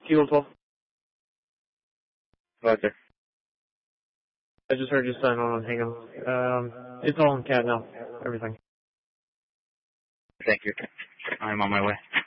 Kilo 12. Roger. I just heard you sign on hang on. It's all in CAD now. Everything. Thank you. I'm on my way.